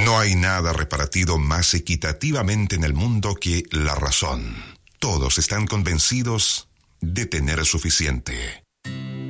No hay nada repartido más equitativamente en el mundo que la razón. Todos están convencidos de tener suficiente.